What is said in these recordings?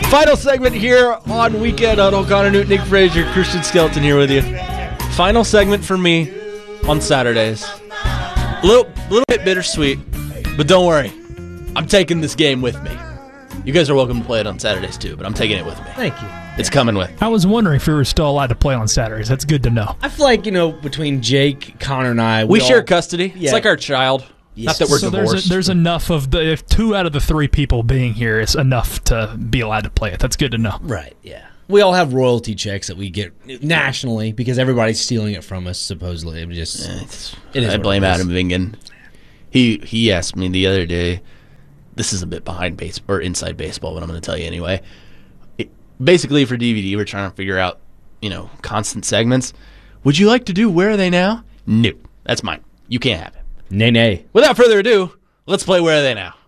Final segment here on Weekend Huddle. Connor Newton, Nick Frazier, Christian Skelton here with you. Final segment for me on Saturdays. A little bit bittersweet, but don't worry. I'm taking this game with me. You guys are welcome to play it on Saturdays too, but I'm taking it with me. Thank you. It's coming with. I was wondering if we were still allowed to play on Saturdays. That's good to know. I feel like, between Jake, Connor, and I, We share custody. Yeah. It's like our child. Yes. Not that we're So divorced. there's enough of if 2 out of the 3 people being here is enough to be allowed to play it. That's good to know. Right, yeah. We all have royalty checks that we get nationally because everybody's stealing it from us, supposedly. It is I what blame it is. Adam Vingen. He asked me the other day, this is a bit behind baseball or inside baseball, but I'm going to tell you anyway. Basically, for DVD, we're trying to figure out, constant segments. Would you like to do Where Are They Now? No, that's mine. You can't have it. Nay. Without further ado, let's play Where Are They Now?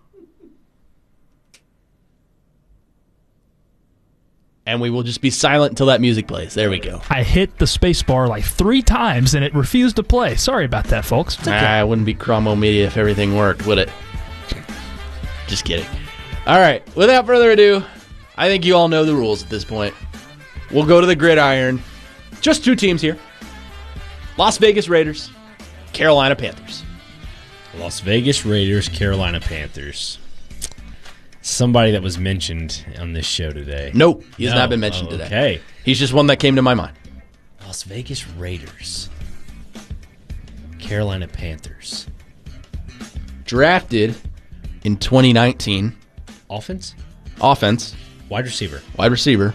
And we will just be silent until that music plays. There we go. I hit the space bar like 3 times and it refused to play. Sorry about that, folks. It's okay. It wouldn't be Cromwell Media if everything worked, would it? Just kidding. All right, without further ado, I think you all know the rules at this point. We'll go to the gridiron. Just 2 teams here. Las Vegas Raiders, Carolina Panthers. Las Vegas Raiders, Carolina Panthers. Somebody that was mentioned on this show today. Nope, he has not been mentioned today. Okay. He's just one that came to my mind. Las Vegas Raiders, Carolina Panthers. Drafted in 2019. Offense? Offense, Wide receiver. wide receiver.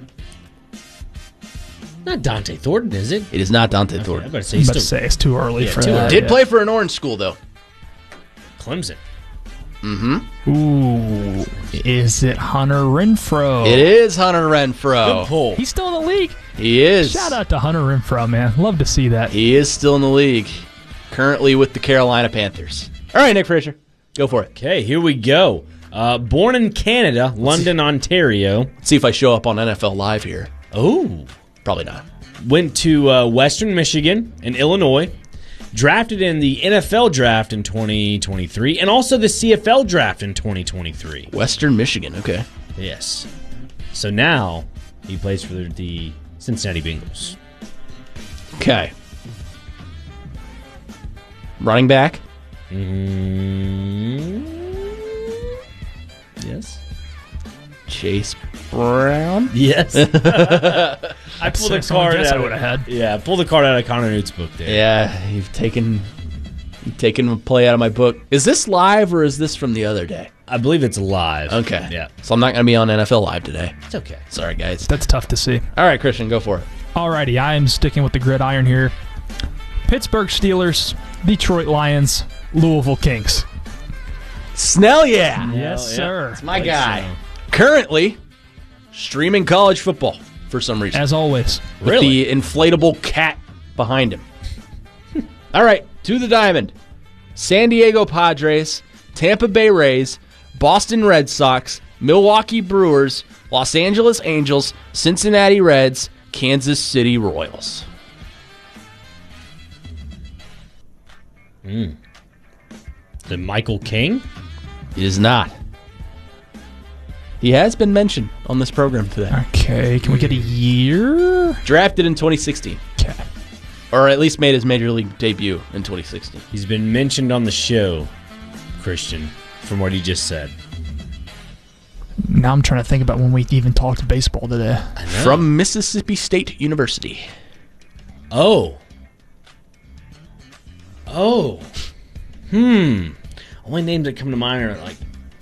Not Dante Thornton, is it? It is not Dante I'm Thornton. about to say I'm he's about to still say it's too early Yeah, for too that. early. Did play for an orange school, though. Clemson. Ooh, is it Hunter Renfrow? It is Hunter Renfrow. Good pull. He's still in the league. He is. Shout out to Hunter Renfrow, man. Love to see that. He is still in the league. Currently with the Carolina Panthers. All right, Nick Frazier. Go for it. Okay, here we go. Born in Canada, London, Ontario. Let's see if I show up on NFL Live here. Oh. Probably not. Went to Western Michigan and Illinois. Drafted in the NFL draft in 2023 and also the CFL draft in 2023. Western Michigan. Okay. Yes. So now he plays for the Cincinnati Bengals. Okay. Running back. Yes. Chase Brown. Yes. I pulled the Someone card guess I out. would have had. Yeah, pull the card out of Connor Newt's book there. Yeah, you've taken a play out of my book. Is this live or is this from the other day? I believe it's live. Okay. Yeah. So I'm not going to be on NFL Live today. It's okay. Sorry, guys. That's tough to see. All right, Christian, go for it. Alrighty, I am sticking with the gridiron here. Pittsburgh Steelers, Detroit Lions, Louisville Kings. Snell, yeah. Yes, sir. It's my guy. Currently streaming college football for some reason. As always. With Really? the inflatable cat behind him. All right, to the diamond. San Diego Padres, Tampa Bay Rays, Boston Red Sox, Milwaukee Brewers, Los Angeles Angels, Cincinnati Reds, Kansas City Royals. The Michael King? It is not. He has been mentioned on this program today. Okay, can we get a year? Drafted in 2016. Okay. Or at least made his major league debut in 2016. He's been mentioned on the show, Christian, from what he just said. Now I'm trying to think about when we even talked baseball today. From Mississippi State University. Oh. Only names that come to mind are like,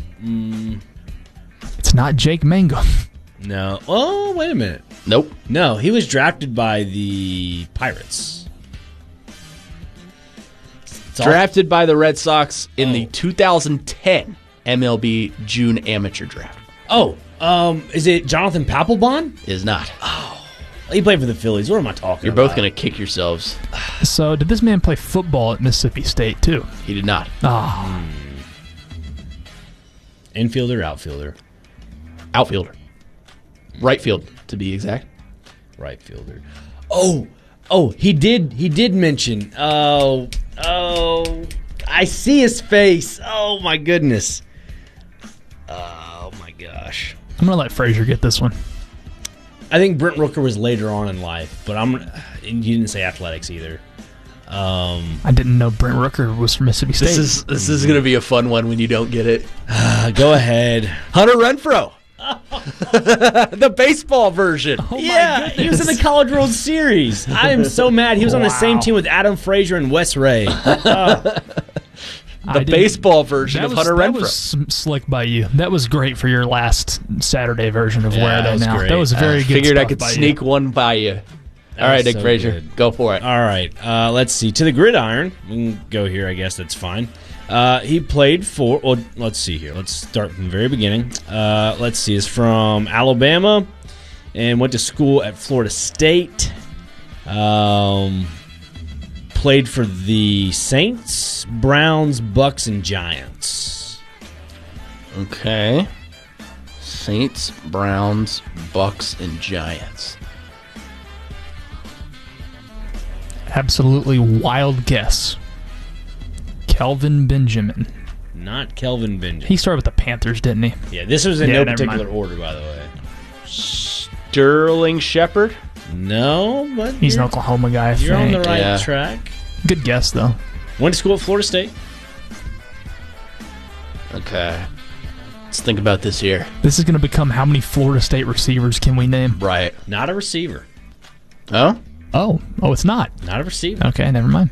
It's not Jake Mangum. no. Oh, wait a minute. Nope. No, he was drafted by the Pirates. It's all- Drafted by the Red Sox in the 2010 MLB June Amateur Draft. Oh, is it Jonathan Papelbon? It is not. He played for the Phillies. What am I talking You're about? both going to kick yourselves. So did this man play football at Mississippi State too? He did not. Ah, Infielder, outfielder, Outfielder. Right field, to be exact. right fielder. Oh, he did mention. Oh, I see his face. Oh my goodness. Oh my gosh. I'm going to let Frazier get this one. I think Brent Rooker was later on in life, but you didn't say athletics either. I didn't know Brent Rooker was from Mississippi State. This is going to be a fun one when you don't get it. Go ahead. Hunter Renfrow. The baseball version. Oh my Yeah, he was in the College World Series. I am so mad. He was on the same team with Adam Frazier and Wes Ray. The baseball version of Hunter That Renfrow. was slick by you. That was great for your last Saturday version of Yeah, Where Are that They was Now. great. That was very good. Figured I stuff could by sneak you. one by you. All right, was Nick so Frazier, good. go for it. All right, let's see. To the gridiron. We can go here, I guess that's fine. He played for, well, let's see here. Let's start from the very beginning. Let's see. He's from Alabama and went to school at Florida State. Played for the Saints, Browns, Bucks, and Giants. Okay. Saints, Browns, Bucks, and Giants. Absolutely wild guess. Kelvin Benjamin. Not Kelvin Benjamin. He started with the Panthers, didn't he? Yeah, this was in Yeah, no never particular mind. order, by the way. Sterling Shepard. No, but He's an Oklahoma guy, I you're on the think. right Yeah. track. Good guess, though. Went to school at Florida State. Okay. Let's think about this here. This is going to become how many Florida State receivers can we name? Right. Not a receiver. Oh? Oh, it's not. Not a receiver. Okay, never mind.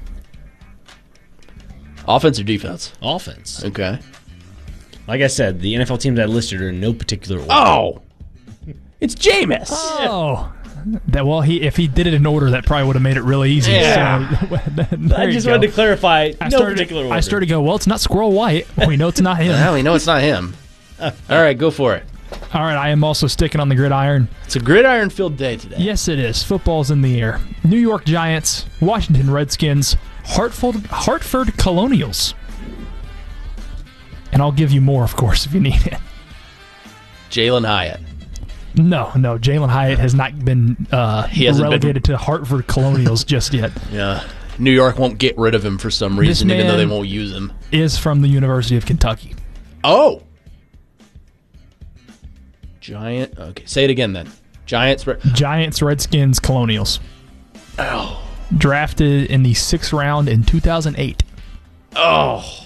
Offense or defense? Offense. Okay. Like I said, the NFL teams I listed are in no particular order. Oh! It's Jameis. Oh, if he did it in order, that probably would have made it really easy. Yeah. So, I just wanted to clarify. I No started, particular order. I started to go, well, it's not Squirrel White. We know it's not him. Well, we know it's not him. All right, go for it. All right, I am also sticking on the gridiron. It's a gridiron-filled day today. Yes, it is. Football's in the air. New York Giants, Washington Redskins, Hartford Colonials. And I'll give you more, of course, if you need it. Jalen Hyatt. No, Jalen Hyatt has not been He hasn't relegated to Hartford Colonials just yet. Yeah. New York won't get rid of him for some reason, even though they won't use him. Is from the University of Kentucky. Oh! Giant. Okay, say it again then. Giants. Giants, Redskins, Colonials. Oh. Drafted in the 6th round in 2008. Oh.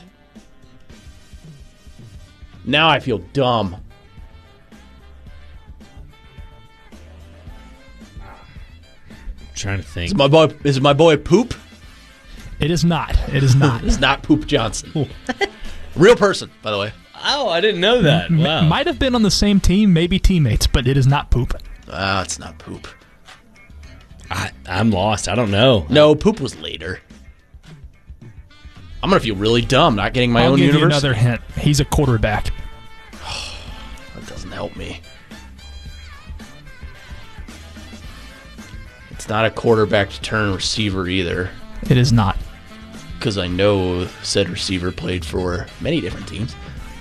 Now I feel dumb. trying to think. Is it my boy Poop? It is not. It is not. It's not Poop Johnson. Real person, by the way. Oh, I didn't know that. Wow. Might have been on the same team, maybe teammates, but it is not Poop. Ah, it's not Poop. I'm lost. I don't know. No, Poop was later. I'm gonna feel really dumb not getting my I'll own give you university. another hint. He's a quarterback. That doesn't help me. It's not a quarterback to turn receiver either, It is not. because I know said receiver played for many different teams.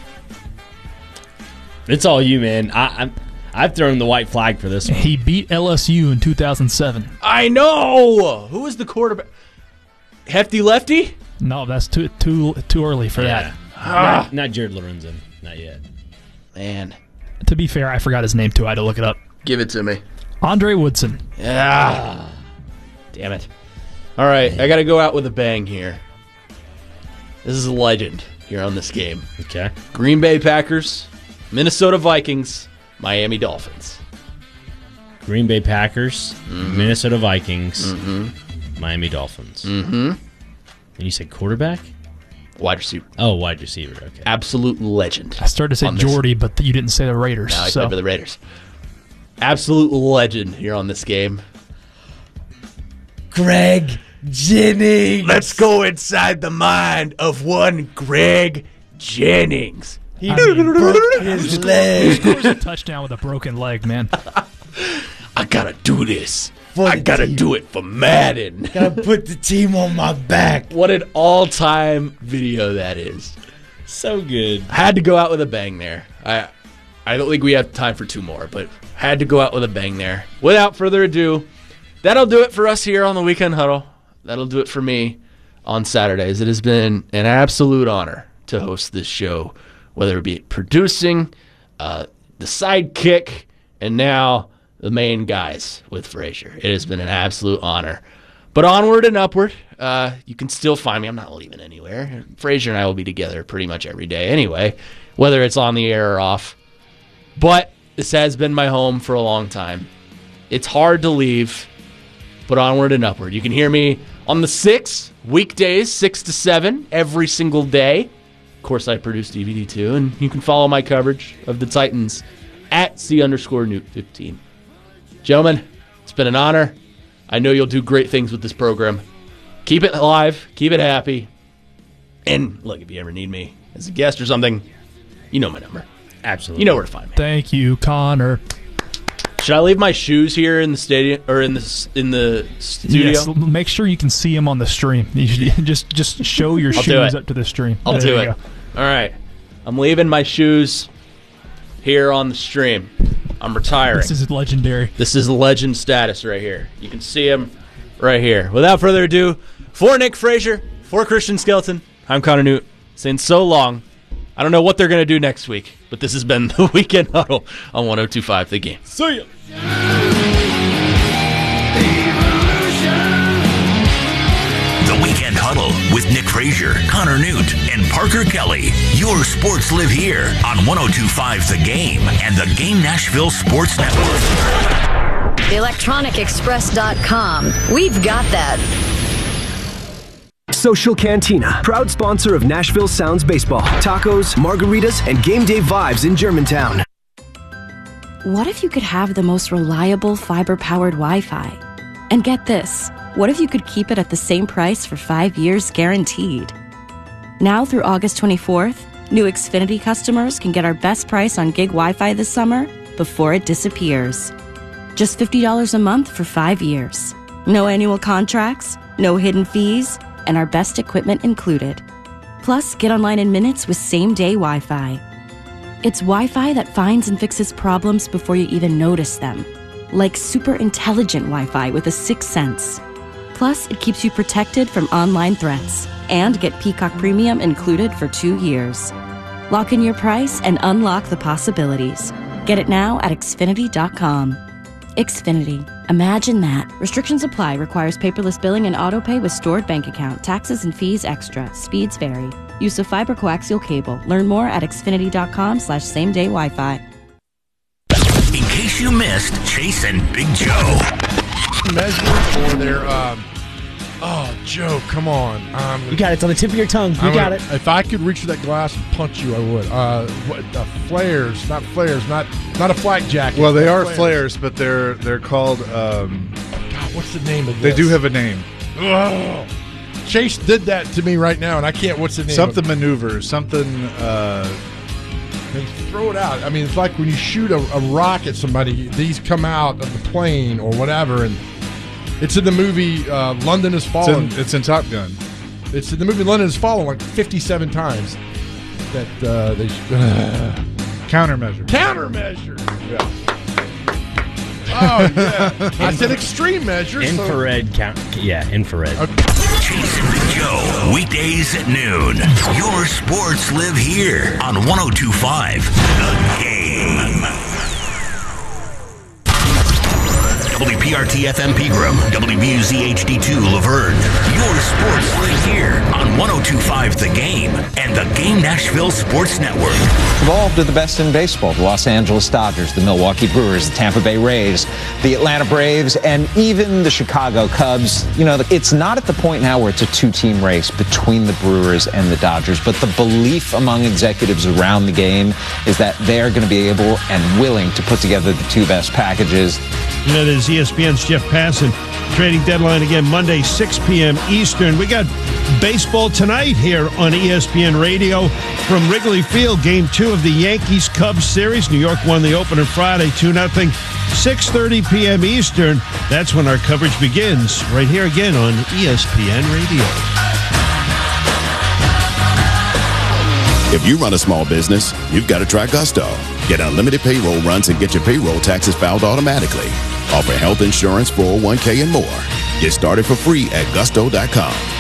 It's all you, man. I've thrown the white flag for this one. He beat LSU in 2007. I know. Who was the quarterback? Hefty Lefty? No, that's too early for Yeah. that. Not Jared Lorenzen. Not yet. Man, To be fair, I forgot his name too. I had to look it up. give it to me. Andre Woodson. Yeah. Damn it. All right, I got to go out with a bang here. This is a legend here on this game. Okay. Green Bay Packers, Minnesota Vikings, Miami Dolphins. Green Bay Packers, Minnesota Vikings, Miami Dolphins. Mm-hmm. And you said quarterback? Wide receiver. Oh, wide receiver. Okay. Absolute legend. I started to say On this. Jordy, but you didn't say the Raiders. Now I so played for the Raiders. Absolute legend here on this game. Greg Jennings. Let's go inside the mind of one Greg Jennings. He I mean, broke his leg. scores a touchdown with a broken leg, man. I gotta do this. I gotta do it for Madden. Gotta put the team on my back. What an all-time video that is. So good. Had to go out with a bang there. I don't think we have time for two more, but had to go out with a bang there. Without further ado, that'll do it for us here on the Weekend Huddle. That'll do it for me on Saturdays. It has been an absolute honor to host this show, whether it be producing, the sidekick, and now the main guys with Frazier. It has been an absolute honor. But onward and upward, you can still find me. I'm not leaving anywhere. Frazier and I will be together pretty much every day anyway, whether it's on the air or off. But this has been my home for a long time. It's hard to leave, but onward and upward. You can hear me on the 6, weekdays, 6 to 7, every single day. Of course, I produce DVD too, and you can follow my coverage of the Titans at @C_Newt15. Gentlemen, it's been an honor. I know you'll do great things with this program. Keep it alive, keep it happy. And look, if you ever need me as a guest or something, you know my number. Absolutely. You know where to find me. Thank you, Connor. Should I leave my shoes here in the stadium or in the studio? Yes, make sure you can see them on the stream. You should just show your shoes up to the stream. I'll do it. All right. I'm leaving my shoes here on the stream. I'm retiring. This is legendary. This is legend status right here. You can see him right here. Without further ado, for Nick Frazier, for Christian Skelton, I'm Connor Newt, saying so long. I don't know what they're going to do next week, but this has been the Weekend Huddle on 102.5 The Game. See ya. The Weekend Huddle with Nick Frazier, Connor Newt, and Parker Kelly. Your sports live here on 102.5 The Game and the Game Nashville Sports Network. ElectronicExpress.com. We've got that. Social Cantina, proud sponsor of Nashville Sounds Baseball, tacos, margaritas, and game day vibes in Germantown. What if you could have the most reliable fiber-powered Wi-Fi? And get this, what if you could keep it at the same price for 5 years guaranteed? Now through August 24th, new Xfinity customers can get our best price on gig Wi-Fi this summer before it disappears. Just $50 a month for 5 years. No annual contracts, no hidden fees, and our best equipment included. Plus, get online in minutes with same-day Wi-Fi. It's Wi-Fi that finds and fixes problems before you even notice them. Like super intelligent Wi-Fi with a 6th sense. Plus, it keeps you protected from online threats. And get Peacock Premium included for 2 years. Lock in your price and unlock the possibilities. Get it now at Xfinity.com. Xfinity. Imagine that. Restrictions apply. Requires paperless billing and autopay with stored bank account. Taxes and fees extra. Speeds vary. Use of fiber coaxial cable. Learn more at Xfinity.com/same-day Wi-Fi. In case you missed Chase and Big Joe. Measure for their, Joe, come on. You got it. It's on the tip of your tongue. You got it. If I could reach for that glass and punch you, I would. Flares, not a flak jacket. Well, they are flares, but they're called. God, what's the name of this? They do have a name. Ugh. Chase did that to me right now, and I can't. What's the name? Something maneuvers. Something. They throw it out. I mean, it's like when you shoot a rock at somebody, these come out of the plane or whatever, and it's in the movie London Has Fallen. It's in Top Gun. It's in the movie London Has Fallen like 57 times. That they countermeasure. Countermeasure. Yeah. Oh yeah. I said extreme measure. Infrared count. Yeah, infrared. Okay. Chase and Big Joe, weekdays at noon. Your sports live here on 102.5 The Game. WPRT FM Pegram, WBUZ HD2 Laverne. Your sports live here on 102.5 The Game and the Game Nashville Sports Network. Evolved to the best in baseball. The Los Angeles Dodgers, the Milwaukee Brewers, the Tampa Bay Rays, the Atlanta Braves, and even the Chicago Cubs. You know, it's not at the point now where it's a two-team race between the Brewers and the Dodgers, but the belief among executives around the game is that they're going to be able and willing to put together the two best packages. That is ESPN's Jeff Passan. Trading deadline again Monday, 6 p.m. Eastern. We got baseball tonight here on ESPN Radio from Wrigley Field. Game 2 of the Yankees-Cubs series. New York won the opener Friday, 2-0. 6:30 p.m. Eastern. That's when our coverage begins. Right here again on ESPN Radio. If you run a small business, you've got to try Gusto. Get unlimited payroll runs and get your payroll taxes filed automatically. Offer health insurance, 401k, and more. Get started for free at gusto.com.